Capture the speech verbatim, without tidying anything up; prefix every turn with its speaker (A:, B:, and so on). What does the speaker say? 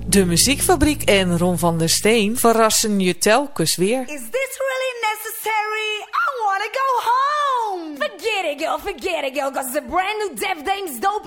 A: De Muziekfabriek en Ron van der Steen verrassen je telkens weer.
B: Is this really necessary? I wanna go home. Forget it, girl, forget it, girl, cause it's a brand new Def Dames Dope